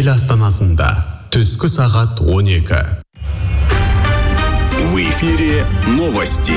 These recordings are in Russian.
ел астанасында түскі сағат 12. В эфире новости.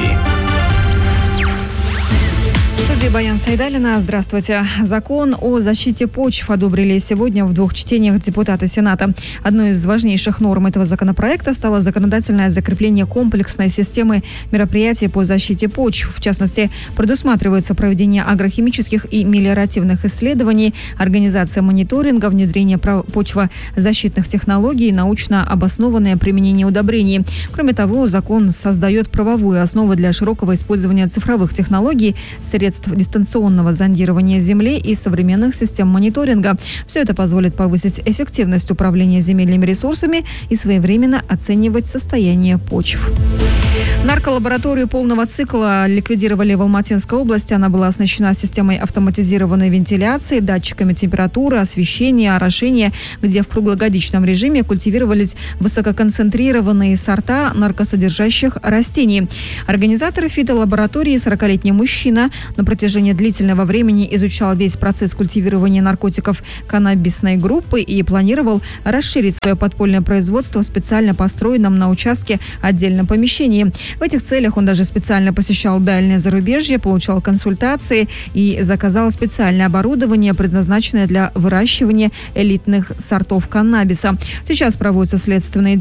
В студии Баян Сайдалина. Здравствуйте. Закон о защите почв одобрили сегодня в 2 чтениях депутаты Сената. Одной из важнейших норм этого законопроекта стало законодательное закрепление комплексной системы мероприятий по защите почв. В частности, предусматривается проведение агрохимических и мелиоративных исследований, организация мониторинга, внедрение почвозащитных технологий, научно обоснованное применение удобрений. Кроме того, закон создает правовую основу для широкого использования цифровых технологий, средств дистанционного зондирования земли и современных систем мониторинга. Все это позволит повысить эффективность управления земельными ресурсами и своевременно оценивать состояние почв. Нарколабораторию полного цикла ликвидировали в Алматинской области. Она была оснащена системой автоматизированной вентиляции, датчиками температуры, освещения, орошения, где в круглогодичном режиме культивировались высококонцентрированные сорта наркосодержащих растений. Организатор фитолаборатории, 40-летний мужчина, на протяжении длительного времени изучал весь процесс культивирования наркотиков каннабисной группы и планировал расширить свое подпольное производство в специально построенном на участке отдельном помещении. В этих целях он даже специально посещал дальнее зарубежье, получал консультации и заказал специальное оборудование, предназначенное для выращивания элитных сортов каннабиса. Сейчас проводятся следственные